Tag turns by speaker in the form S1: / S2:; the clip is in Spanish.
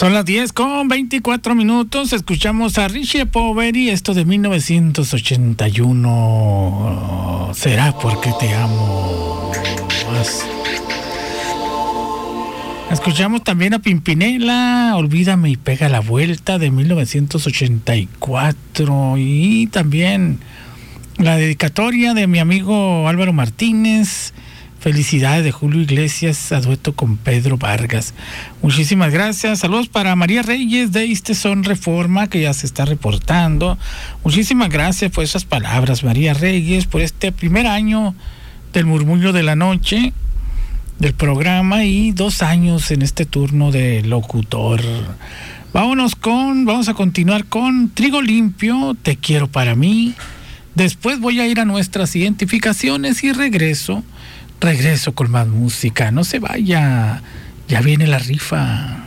S1: Son las 10:24. Escuchamos a Richie Poveri, esto de 1981. Será porque te amo más. Escuchamos también a Pimpinela, Olvídame y pega la vuelta, de 1984. Y también la dedicatoria de mi amigo Álvaro Martínez. Felicidades, de Julio Iglesias, a dueto con Pedro Vargas. Muchísimas gracias. Saludos para María Reyes de Istezón Reforma, que ya se está reportando. Muchísimas gracias por esas palabras, María Reyes, por este primer año del Murmullo de la Noche, del programa, y 2 años en este turno de locutor. Vamos a continuar con Trigo Limpio, Te quiero para mí. Después voy a ir a nuestras identificaciones y regreso con más música. No se vaya, ya viene la rifa.